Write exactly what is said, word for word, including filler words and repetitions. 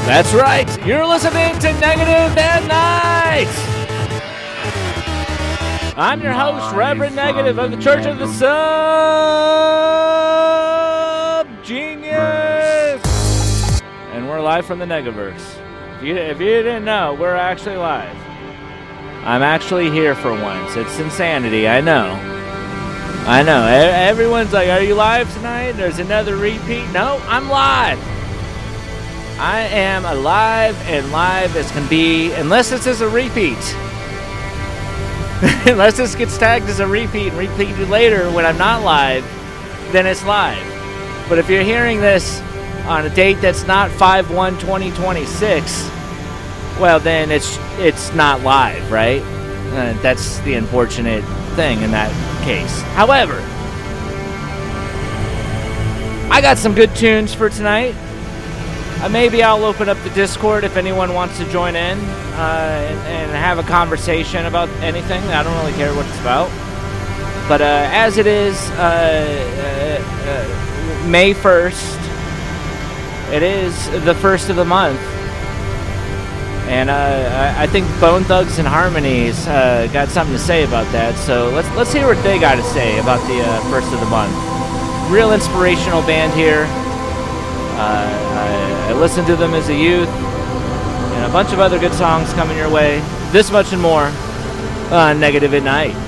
That's right. You're listening to Negative at Night. I'm your host, Reverend Negative of the Church of the Sub-Genius. And we're live from the Negaverse. If you, if you didn't know, we're actually live. I'm actually here for once. It's insanity, I know. I know. Everyone's like, are you live tonight? There's another repeat. No, I'm live. I am alive and live as can be, unless this is a repeat. Unless this gets tagged as a repeat and repeated later when I'm not live, then it's live. But if you're hearing this on a date that's not five one twenty twenty-six, well, then it's it's not live, right? Uh, that's the unfortunate thing in that case. However, I got some good tunes for tonight. Uh, maybe I'll open up the Discord if anyone wants to join in uh, and, and have a conversation about anything. I don't really care what it's about. But uh, as it is uh, uh, uh, May first, it is the first of the month. And uh, I think Bone Thugs and Harmonies uh, got something to say about that. So let's let's hear what they got to say about the uh, first of the month. Real inspirational band here. Uh, I, I listened to them as a youth, and a bunch of other good songs coming your way. This much and more on Negative at Night.